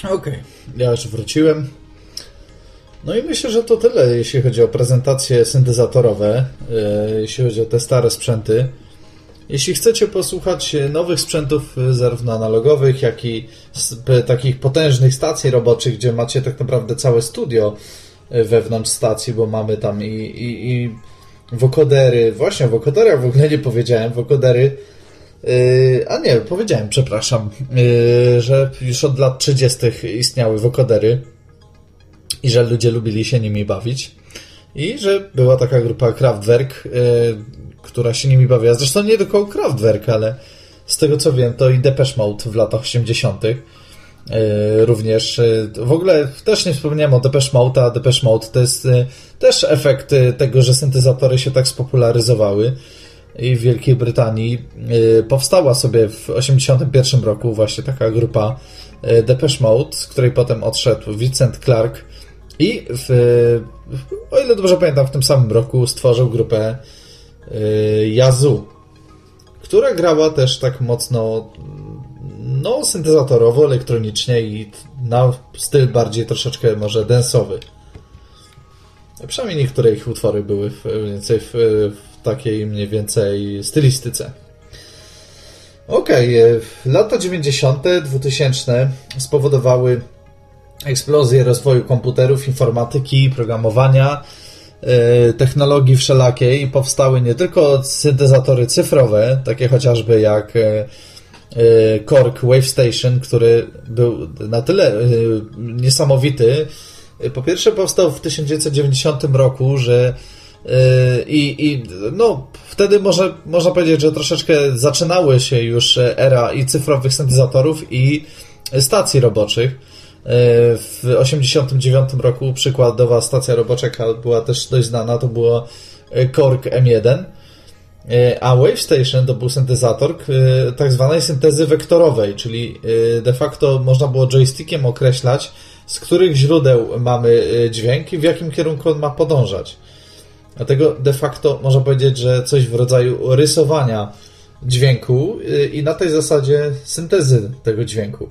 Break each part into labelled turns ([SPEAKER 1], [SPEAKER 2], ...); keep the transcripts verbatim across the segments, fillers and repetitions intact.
[SPEAKER 1] Okej, okay. Ja już wróciłem. No i myślę, że to tyle, jeśli chodzi o prezentacje syntezatorowe, jeśli chodzi o te stare sprzęty. Jeśli chcecie posłuchać nowych sprzętów, zarówno analogowych, jak i takich potężnych stacji roboczych, gdzie macie tak naprawdę całe studio wewnątrz stacji, bo mamy tam i, i, i wokodery, właśnie o wokoderach w ogóle nie powiedziałem, wokodery, yy, a nie, powiedziałem, przepraszam, yy, że już od lat trzydziestych istniały wokodery i że ludzie lubili się nimi bawić i że była taka grupa Kraftwerk, yy, która się nimi bawiła. Zresztą nie tylko Kraftwerk, ale z tego co wiem, to i Depeche Mode w latach osiemdziesiątych. Yy, również. Yy, w ogóle też nie wspomniałem o Depeche Mode, a Depeche Mode to jest yy, też efekt yy, tego, że syntezatory się tak spopularyzowały i w Wielkiej Brytanii yy, powstała sobie w osiemdziesiątym pierwszym roku właśnie taka grupa yy, Depeche Mode, z której potem odszedł Vincent Clarke i w, yy, o ile dobrze pamiętam, w tym samym roku stworzył grupę Yazoo, która grała też tak mocno no syntezatorowo, elektronicznie i na styl bardziej troszeczkę może dance'owy. Przynajmniej niektóre ich utwory były w, więcej w, w takiej mniej więcej stylistyce. Okej, okay. Lata dziewięćdziesiąte, dwutysięczne spowodowały eksplozję rozwoju komputerów, informatyki, programowania, technologii wszelakiej i powstały nie tylko syntezatory cyfrowe, takie chociażby jak Korg Wave Station, który był na tyle niesamowity. Po pierwsze powstał w tysiąc dziewięćset dziewięćdziesiątym roku, że i, i no wtedy może, można powiedzieć, że troszeczkę zaczynały się już era i cyfrowych syntezatorów i stacji roboczych. W osiemdziesiątym dziewiątym roku przykładowa stacja robocza była też dość znana, to było Korg M jeden, a Wave Station to był syntezator tak zwanej syntezy wektorowej, czyli de facto można było joystickiem określać, z których źródeł mamy dźwięk i w jakim kierunku on ma podążać. Dlatego de facto można powiedzieć, że coś w rodzaju rysowania dźwięku i na tej zasadzie syntezy tego dźwięku.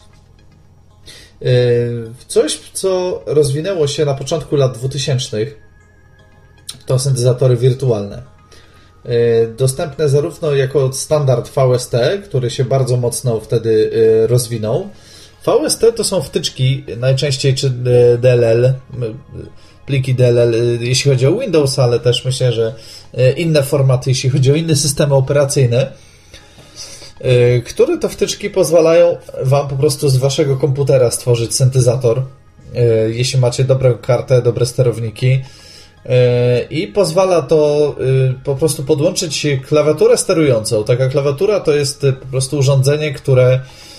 [SPEAKER 1] Coś, co rozwinęło się na początku lat dwutysięcznych, to syntezatory wirtualne. Dostępne zarówno jako standard V S T, który się bardzo mocno wtedy rozwinął. V S T to są wtyczki, najczęściej czy D L L, pliki D L L, jeśli chodzi o Windows, ale też myślę, że inne formaty, jeśli chodzi o inne systemy operacyjne, które to wtyczki pozwalają Wam po prostu z Waszego komputera stworzyć syntezator, jeśli macie dobrą kartę, dobre sterowniki, i pozwala to po prostu podłączyć klawiaturę sterującą. Taka klawiatura to jest po prostu urządzenie, które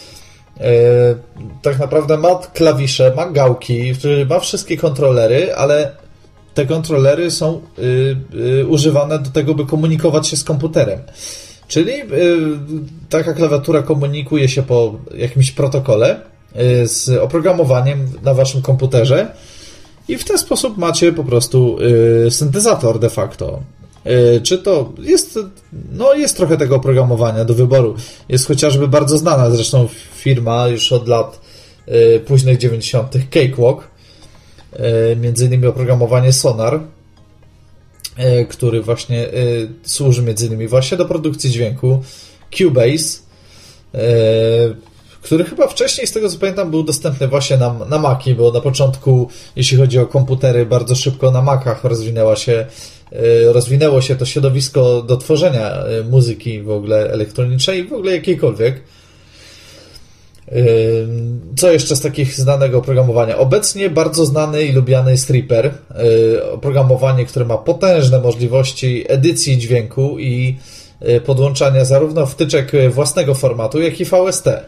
[SPEAKER 1] tak naprawdę ma klawisze, ma gałki, ma wszystkie kontrolery, ale te kontrolery są używane do tego, by komunikować się z komputerem. Czyli y, taka klawiatura komunikuje się po jakimś protokole y, z oprogramowaniem na waszym komputerze i w ten sposób macie po prostu y, syntezator de facto. Y, czy to jest, no jest trochę tego oprogramowania do wyboru. Jest chociażby bardzo znana zresztą firma już od lat y, późnych dziewięćdziesiątych Cakewalk, y, między innymi oprogramowanie Sonar, który właśnie służy między innymi właśnie do produkcji dźwięku, Cubase, który chyba wcześniej, z tego co pamiętam, był dostępny właśnie na, na Maci, bo na początku, jeśli chodzi o komputery, bardzo szybko na Macach rozwinęła się, rozwinęło się to środowisko do tworzenia muzyki w ogóle elektronicznej i w ogóle jakiejkolwiek. Co jeszcze z takich znanego oprogramowania? Obecnie bardzo znany i lubiany jest Reaper, oprogramowanie, które ma potężne możliwości edycji dźwięku i podłączania zarówno wtyczek własnego formatu, jak i V S T.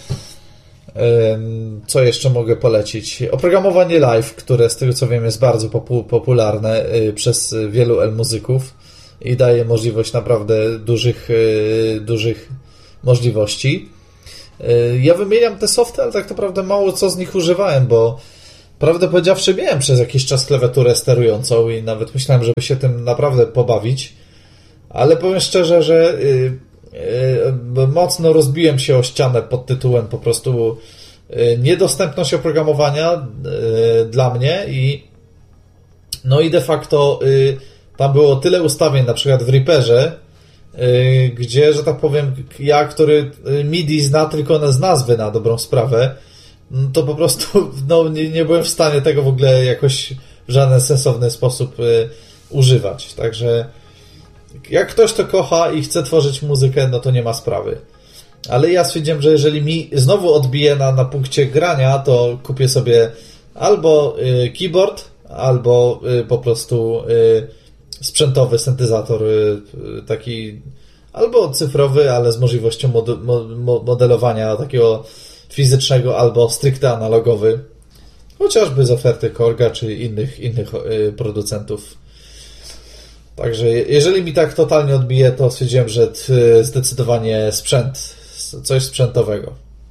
[SPEAKER 1] Co jeszcze mogę polecić? Oprogramowanie Live, które z tego co wiem jest bardzo popularne przez wielu L-muzyków i daje możliwość naprawdę dużych, dużych możliwości. Ja wymieniam te softy, ale tak naprawdę mało co z nich używałem, bo prawdę powiedziawszy miałem przez jakiś czas klawiaturę sterującą i nawet myślałem, żeby się tym naprawdę pobawić, ale powiem szczerze, że yy, yy, mocno rozbiłem się o ścianę pod tytułem po prostu niedostępność oprogramowania dla mnie i no i de facto tam było tyle ustawień, na przykład w Reaperze, gdzie, że tak powiem, ja, który MIDI zna tylko z nazwy na dobrą sprawę, to po prostu no, nie, nie byłem w stanie tego w ogóle jakoś w żaden sensowny sposób używać. Także jak ktoś to kocha i chce tworzyć muzykę, no to nie ma sprawy. Ale ja stwierdziłem, że jeżeli mi znowu odbije na, na punkcie grania, to kupię sobie albo y, keyboard, albo y, po prostu y, sprzętowy syntezator, y, taki albo cyfrowy, ale z możliwością mod, mo, modelowania takiego fizycznego, albo stricte analogowy. Chociażby z oferty Korga, czy innych, innych y, producentów. Także jeżeli mi tak totalnie odbije, to stwierdziłem, że y, zdecydowanie sprzęt, coś sprzętowego.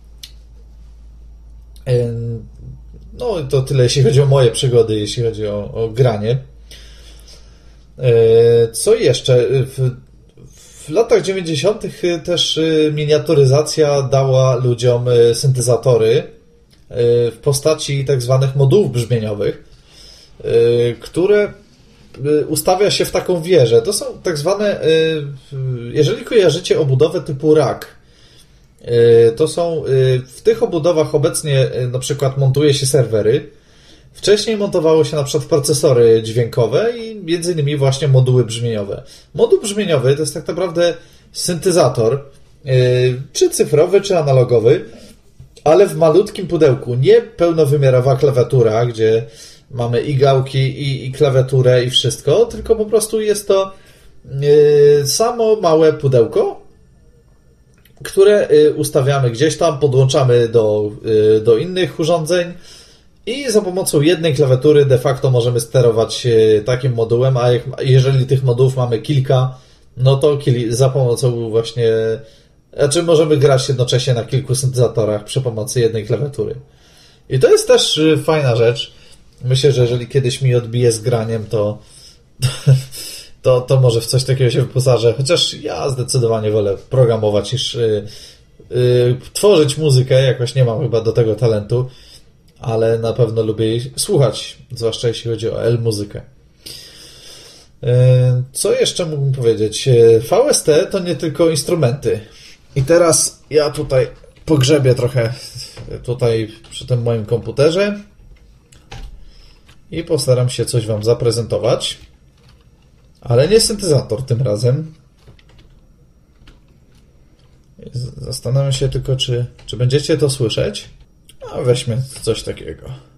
[SPEAKER 1] No to tyle, jeśli chodzi o moje przygody, jeśli chodzi o, o granie. Co jeszcze? W, w latach dziewięćdziesiątych też miniaturyzacja dała ludziom syntezatory w postaci tak zwanych modułów brzmieniowych, które ustawia się w taką wieżę. To są tak zwane, jeżeli kojarzycie obudowę typu rack, to są w tych obudowach obecnie na przykład montuje się serwery. Wcześniej montowało się na przykład procesory dźwiękowe i między innymi właśnie moduły brzmieniowe. Moduł brzmieniowy to jest tak naprawdę syntezator, czy cyfrowy, czy analogowy, ale w malutkim pudełku. Nie pełnowymiarowa klawiatura, gdzie mamy i gałki, i, i klawiaturę, i wszystko, tylko po prostu jest to samo małe pudełko, które ustawiamy gdzieś tam, podłączamy do, do innych urządzeń i za pomocą jednej klawiatury de facto możemy sterować takim modułem, a jak, jeżeli tych modułów mamy kilka, no to za pomocą właśnie, znaczy możemy grać jednocześnie na kilku syntezatorach przy pomocy jednej klawiatury. I to jest też fajna rzecz. Myślę, że jeżeli kiedyś mi odbije z graniem, to To, to może w coś takiego się wyposażę, chociaż ja zdecydowanie wolę programować niż yy, yy, tworzyć muzykę, jakoś nie mam chyba do tego talentu, ale na pewno lubię jej słuchać, zwłaszcza jeśli chodzi o L-muzykę. Yy, co jeszcze mógłbym powiedzieć? V S T to nie tylko instrumenty. I teraz ja tutaj pogrzebię trochę tutaj przy tym moim komputerze i postaram się coś Wam zaprezentować. Ale nie syntezator tym razem. Zastanawiam się tylko, czy, czy będziecie to słyszeć. A weźmy coś takiego.